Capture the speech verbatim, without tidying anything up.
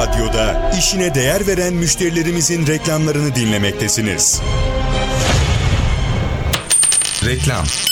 Radyo'da işine değer veren müşterilerimizin reklamlarını dinlemektesiniz. Reklam.